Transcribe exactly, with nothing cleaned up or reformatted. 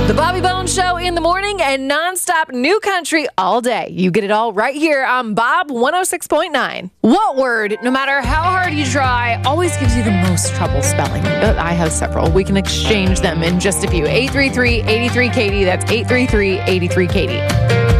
The Bobby Bones Show in the morning and nonstop new country all day. You get it all right here on Bob one oh six point nine. What word, no matter how hard you try, always gives you the most trouble spelling? I have several. We can exchange them in just a few. eight three three, eight three, Katie. That's eight three three, eight three, Katie.